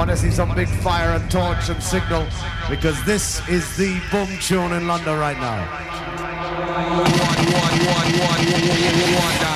want to see some big fire and torch and signal, because this is the boom tune in London right now.